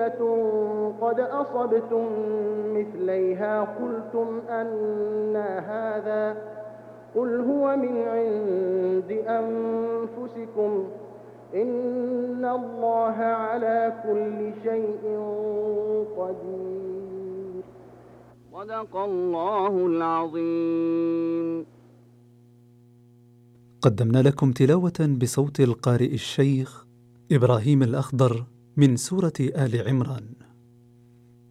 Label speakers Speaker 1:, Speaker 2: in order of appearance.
Speaker 1: قد أصبتم مثليها قلتم أنى هذا قل هو من عند أنفسكم إن الله على كل شيء قدير. صدق الله العظيم.
Speaker 2: قدمنا لكم تلاوة بصوت القارئ الشيخ إبراهيم الأخضر من سورة آل عمران.